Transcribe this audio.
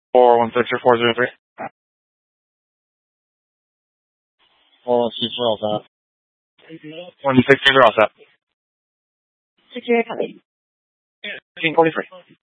416-403. Oh, she's all set. 160 all set. Security copy. 1543.